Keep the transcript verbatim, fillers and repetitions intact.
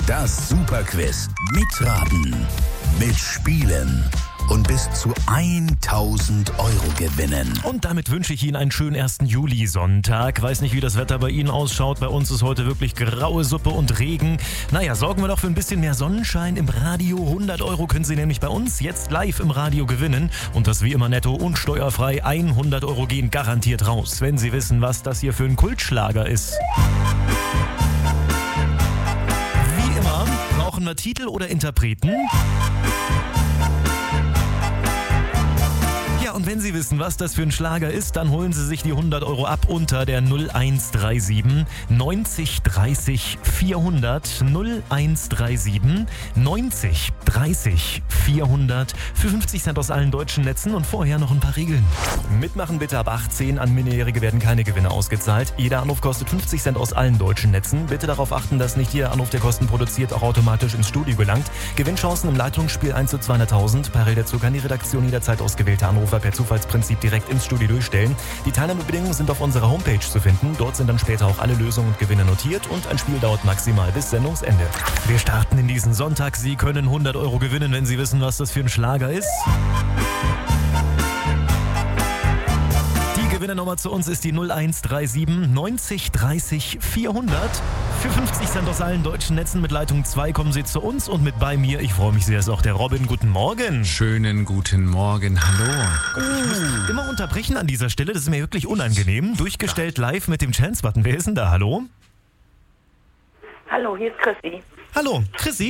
Das Superquiz. Mitraten, mitspielen und bis zu tausend Euro gewinnen. Und damit wünsche ich Ihnen einen schönen ersten Juli-Sonntag. Weiß nicht, wie das Wetter bei Ihnen ausschaut. Bei uns ist heute wirklich graue Suppe und Regen. Naja, sorgen wir doch für ein bisschen mehr Sonnenschein im Radio. hundert Euro können Sie nämlich bei uns jetzt live im Radio gewinnen. Und das wie immer netto und steuerfrei. hundert Euro gehen garantiert raus, wenn Sie wissen, was das hier für ein Kultschlager ist. Wie immer brauchen wir Titel oder Interpreten. Und wenn Sie wissen, was das für ein Schlager ist, dann holen Sie sich die hundert Euro ab unter der null eins drei sieben neunzig dreißig vierhundert null eins drei sieben neunzig dreißig vierhundert für fünfzig Cent aus allen deutschen Netzen und vorher noch ein paar Regeln. Mitmachen bitte ab achtzehn, an Minderjährige werden keine Gewinne ausgezahlt. Jeder Anruf kostet fünfzig Cent aus allen deutschen Netzen. Bitte darauf achten, dass nicht jeder Anruf, der Kosten produziert, auch automatisch ins Studio gelangt. Gewinnchancen im Leitungsspiel eins zu zweihunderttausend. Parallel dazu kann die Redaktion jederzeit ausgewählte Anrufer per Zufallsprinzip direkt ins Studio durchstellen. Die Teilnahmebedingungen sind auf unserer Homepage zu finden. Dort sind dann später auch alle Lösungen und Gewinne notiert und ein Spiel dauert maximal bis Sendungsende. Wir starten in diesen Sonntag. Sie können hundert Euro gewinnen, wenn Sie wissen, was das für ein Schlager ist. Die Gewinnernummer zu uns ist die null eins drei sieben neunzig dreißig vierhundert. Für fünfzig Cent aus allen deutschen Netzen mit Leitung zwei kommen Sie zu uns und mit bei mir, ich freue mich sehr, ist auch der Robin. Guten Morgen. Schönen guten Morgen, hallo. Ich muss immer unterbrechen an dieser Stelle, das ist mir wirklich unangenehm. Durchgestellt live mit dem Chance-Button. Wer ist denn da? Hallo? Hallo, hier ist Chrissy. Hallo, Chrissy.